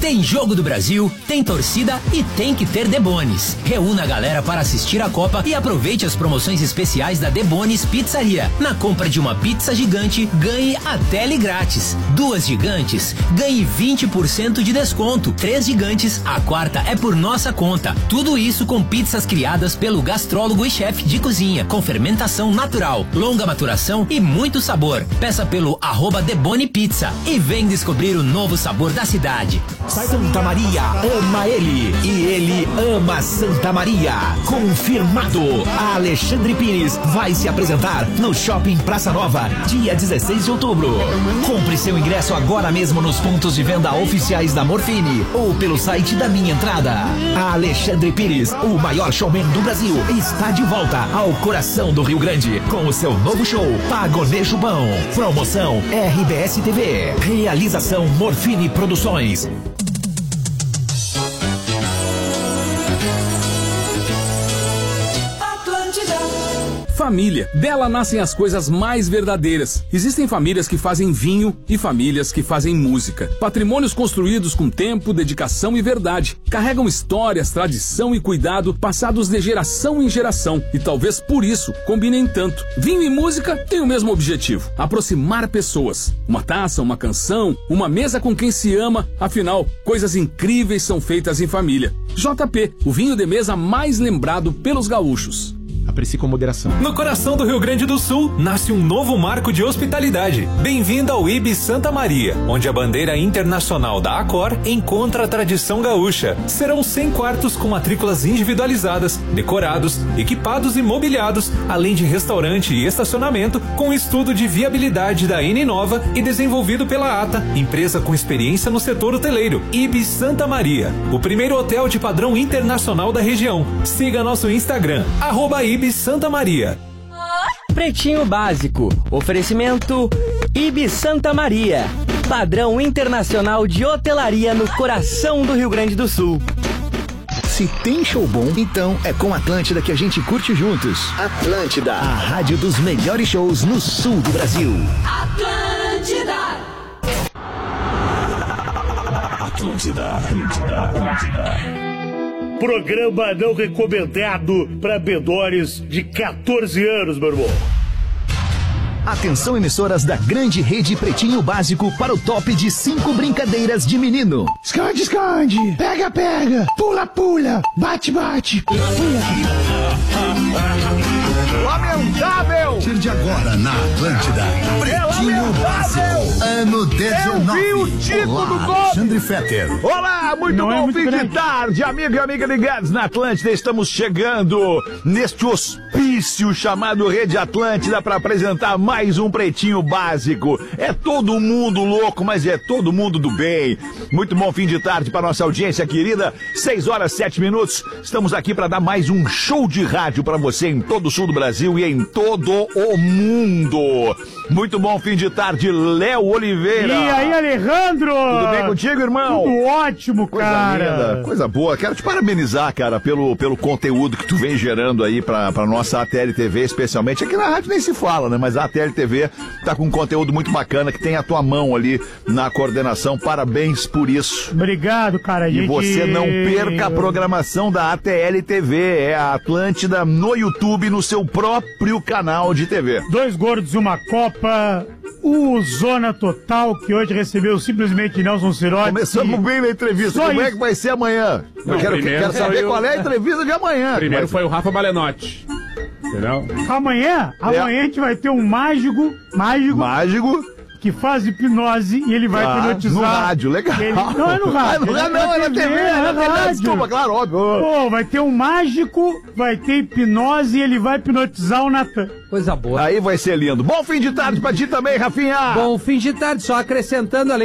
Tem jogo do Brasil, tem torcida e tem que ter Debonis. Reúna a galera para assistir a Copa e aproveite as promoções especiais da Debonis Pizzaria. Na compra de uma pizza gigante, ganhe a tele grátis. 2 gigantes, ganhe 20% de desconto. 3 gigantes, a quarta é por nossa conta. Tudo isso com pizzas criadas pelo gastrólogo e chefe de cozinha, com fermentação natural, longa maturação e muito sabor. Peça pelo @Deboni Pizza e vem descobrir o novo sabor da cidade. Santa Maria ama ele e ele ama Santa Maria. Confirmado. A Alexandre Pires vai se apresentar no Shopping Praça Nova, dia 16 de outubro. Compre seu ingresso agora mesmo nos pontos de venda oficiais da Morfine ou pelo site da Minha Entrada. A Alexandre Pires, o maior showman do Brasil, está de volta ao coração do Rio Grande com o seu novo show Pagonejo Bom. Promoção RBS TV. Realização Morfine Produções. Família. Dela nascem as coisas mais verdadeiras. Existem famílias que fazem vinho e famílias que fazem música. Patrimônios construídos com tempo, dedicação e verdade. Carregam histórias, tradição e cuidado passados de geração em geração. E talvez por isso combinem tanto. Vinho e música têm o mesmo objetivo: aproximar pessoas. Uma taça, uma canção, uma mesa com quem se ama. Afinal, coisas incríveis são feitas em família. JP, o vinho de mesa mais lembrado pelos gaúchos. Aprecie com moderação. No coração do Rio Grande do Sul, nasce um novo marco de hospitalidade. Bem-vindo ao IBIS Santa Maria, onde a bandeira internacional da Accor encontra a tradição gaúcha. Serão 100 quartos com matrículas individualizadas, decorados, equipados e mobiliados, além de restaurante e estacionamento, com estudo de viabilidade da Eninova e desenvolvido pela ATA, empresa com experiência no setor hoteleiro. IBIS Santa Maria, o primeiro hotel de padrão internacional da região. Siga nosso Instagram, @IBIS Santa Maria. Pretinho Básico. Oferecimento IBIS Santa Maria. Padrão internacional de hotelaria no coração do Rio Grande do Sul. Se tem show bom, então é com Atlântida que a gente curte juntos. Atlântida, a rádio dos melhores shows no sul do Brasil. Atlântida. Atlântida. Programa não recomendado para menores de 14 anos, meu irmão. Atenção, emissoras da grande rede Pretinho Básico, para o top de 5 brincadeiras de menino. Esconde, esconde. Pega, pega. Pula, pula. Bate, bate. Lamentável! A partir de agora na Atlântida, Pretinho Básico, ano 19. Eu vi o título do gol! Alexandre Fetter. Olá, muito bom fim de tarde, amigo e amiga ligados na Atlântida. Estamos chegando neste hospício chamado Rede Atlântida para apresentar mais um Pretinho Básico. É todo mundo louco, mas é todo mundo do bem. Muito bom fim de tarde para nossa audiência querida. 6h07. Estamos aqui para dar mais um show de rádio para você em todo o sul do Brasil e em todo o mundo. Muito bom fim de tarde, Léo Oliveira. E aí, Alejandro? Tudo bem contigo, irmão? Tudo ótimo, cara. Coisa linda, coisa boa. Quero te parabenizar, cara, pelo conteúdo que tu vem gerando aí pra nossa ATL TV, especialmente. Aqui na rádio nem se fala, né? Mas a ATL TV tá com um conteúdo muito bacana, que tem a tua mão ali na coordenação. Parabéns por isso. Obrigado, cara. E você não perca a programação da ATL TV. É a Atlântida no YouTube, no seu próprio canal de TV. 2 gordos e uma copa. O Zona Total, que hoje recebeu simplesmente Nelson Cirotti. Começamos bem na entrevista. Como é que vai ser amanhã? Não, eu quero saber qual é a entrevista de amanhã. Primeiro foi o Rafa Balenotti. Entendeu? Amanhã a gente vai ter um mágico que faz hipnose e ele vai hipnotizar. No rádio, legal. Não é no rádio. Não, é na TV, é na TV. Desculpa, claro, óbvio. Pô, vai ter um mágico, vai ter hipnose e ele vai hipnotizar o Natan. Coisa boa. Aí vai ser lindo. Bom fim de tarde pra ti também, Rafinha. Bom fim de tarde, só acrescentando além